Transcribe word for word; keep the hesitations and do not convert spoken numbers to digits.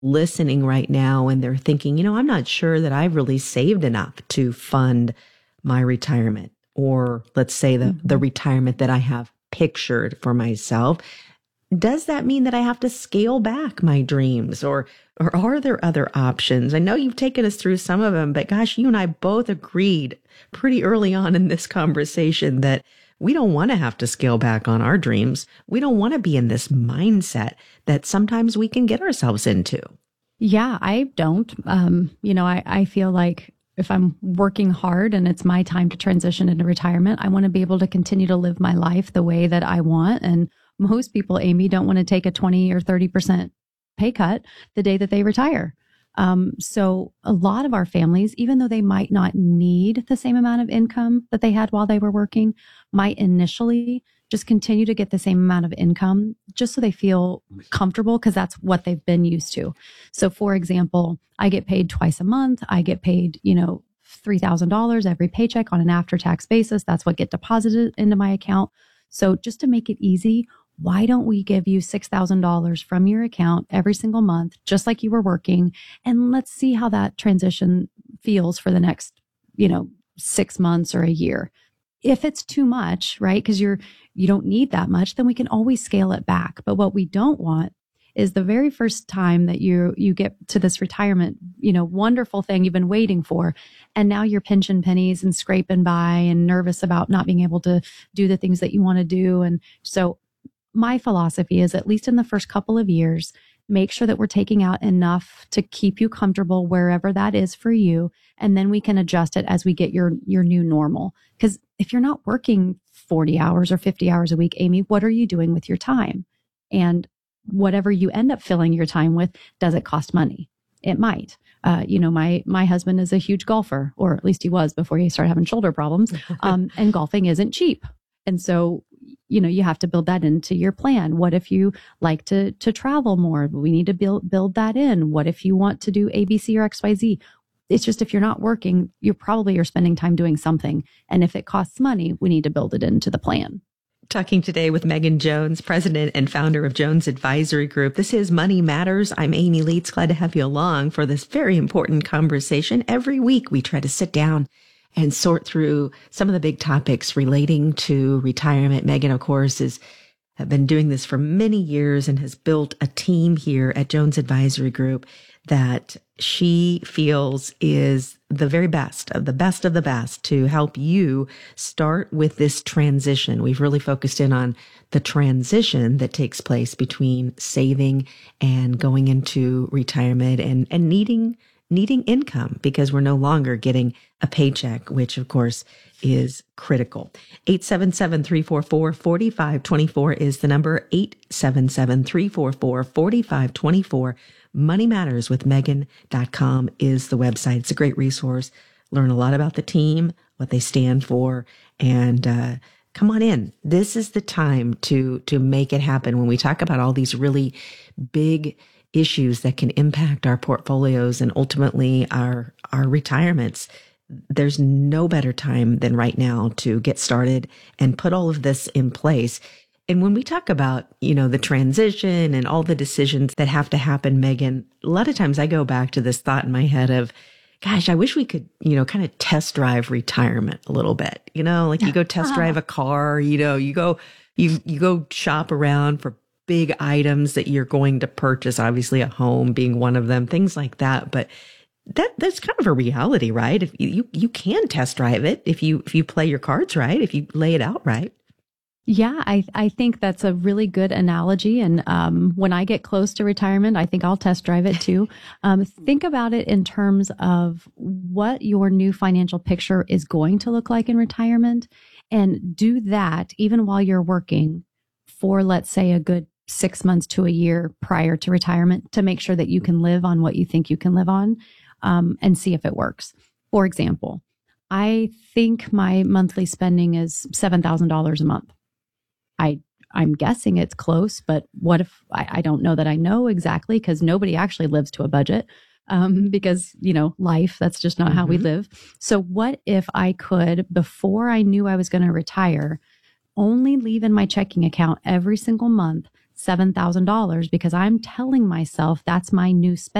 listening right now and they're thinking, you know, I'm not sure that I've really saved enough to fund my retirement, or let's say the, mm-hmm. the retirement that I have pictured for myself. Does that mean that I have to scale back my dreams, or, or are there other options? I know you've taken us through some of them, but gosh, you and I both agreed pretty early on in this conversation that we don't want to have to scale back on our dreams. We don't want to be in this mindset that sometimes we can get ourselves into. Yeah, I don't. Um, you know, I, I feel like if I'm working hard and it's my time to transition into retirement, I want to be able to continue to live my life the way that I want. And most people, Amy, don't want to take a twenty or thirty percent pay cut the day that they retire. Um, so a lot of our families, even though they might not need the same amount of income that they had while they were working, might initially just continue to get the same amount of income just so they feel comfortable, because that's what they've been used to. So for example, I get paid twice a month. I get paid, you know, three thousand dollars every paycheck on an after-tax basis. That's what get deposited into my account. So just to make it easy, why don't we give you six thousand dollars from your account every single month, just like you were working? And let's see how that transition feels for the next, you know, six months or a year. If it's too much, right, because you're, you don't need that much, then we can always scale it back. But what we don't want is the very first time that you, you get to this retirement, you know, wonderful thing you've been waiting for. And now you're pinching pennies and scraping by and nervous about not being able to do the things that you want to do. And so my philosophy is, at least in the first couple of years, make sure that we're taking out enough to keep you comfortable wherever that is for you. And then we can adjust it as we get your, your new normal. Because if you're not working forty hours or fifty hours a week, Amy, what are you doing with your time? And whatever you end up filling your time with, does it cost money? It might. Uh, you know, my, my husband is a huge golfer, or at least he was before he started having shoulder problems. Um, and golfing isn't cheap. And so, you know, you have to build that into your plan. What if you like to, to travel more? We need to build, build that in. What if you want to do A, B, C, or X, Y, Z? It's just, if you're not working, you probably are spending time doing something. And if it costs money, we need to build it into the plan. Talking today with Megan Jones, president and founder of Jones Advisory Group. This is Money Matters. I'm Amy Leitz. Glad to have you along for this very important conversation. Every week we try to sit down and sort through some of the big topics relating to retirement. Megan, of course, is have been doing this for many years and has built a team here at Jones Advisory Group that she feels is the very best of the best of the best to help you start with this transition. We've really focused in on the transition that takes place between saving and going into retirement and, and needing needing income, because we're no longer getting a paycheck, which of course is critical. eight seven seven, three four four, four five two four is the number. eight seven seven, three four four, four five two four. money matters with megan dot com is the website. It's a great resource. Learn a lot about the team, what they stand for, and uh, come on in. This is the time to to make it happen. When we talk about all these really big issues that can impact our portfolios and ultimately our our retirements, there's no better time than right now to get started and put all of this in place. And when we talk about, you know, the transition and all the decisions that have to happen, Megan, a lot of times I go back to this thought in my head of, gosh, I wish we could, you know, kind of test drive retirement a little bit. You know, like you go test drive a car, you know, you go, you, you go shop around for big items that you're going to purchase, obviously a home being one of them, things like that. But that that's kind of a reality, right? If you, you, you can test drive it if you, if you play your cards right, if you lay it out right. Yeah, I, I think that's a really good analogy. And um, when I get close to retirement, I think I'll test drive it too. Um, think about it in terms of what your new financial picture is going to look like in retirement, and do that even while you're working for, let's say, a good six months to a year prior to retirement, to make sure that you can live on what you think you can live on, um, and see if it works. For example, I think my monthly spending is seven thousand dollars a month. I, I'm guessing it's close, but what if I, I don't know that I know exactly, because nobody actually lives to a budget, um, because, you know, life, that's just not mm-hmm. how we live. So what if I could, before I knew I was going to retire, only leave in my checking account every single month seven thousand dollars because I'm telling myself that's my new spend.